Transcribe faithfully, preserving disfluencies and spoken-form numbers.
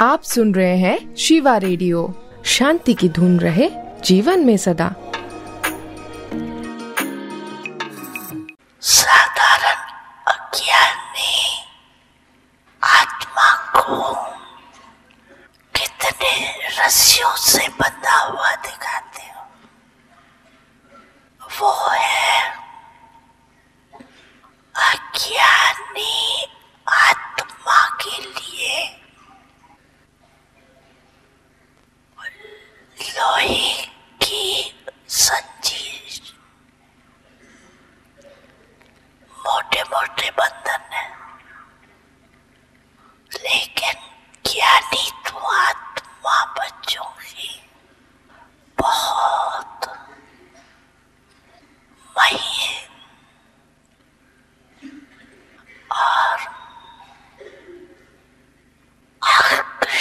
आप सुन रहे हैं शिवा रेडियो। शांति की धुन रहे जीवन में सदा। साधारण अज्ञानी आत्मा को कितने रस्सियों से बंधा हुआ दिखाते हो। वो है अज्ञानी आत्मा के लिए